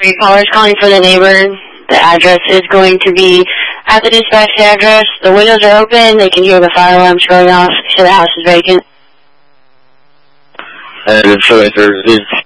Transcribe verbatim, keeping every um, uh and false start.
Three callers calling for the neighbor. The address is going to be at the dispatch address. The windows are open. They can hear the fire alarms going off, so the house is vacant. And so if there's